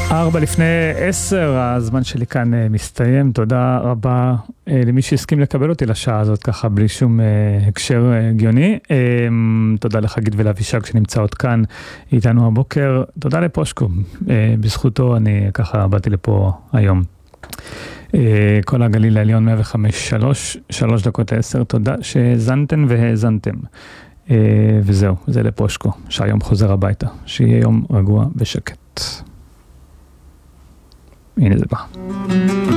4:50, הזמן שלי כאן מסתיים. תודה רבה למי שהסכים לקבל אותי לשעה הזאת ככה בלי שום הקשר הגיוני. תודה לחגית ולאבישג שנמצאות כאן איתנו הבוקר. תודה לפושקו, בזכותו אני ככה באתי לפה היום. כל הגליל העליון 105.3, 3:10. תודה שהזנתם והאזנתם. וזהו, זה לפושקו, שהיום חוזר הביתה, שיהיה יום רגוע ושקט. הנה זה בא.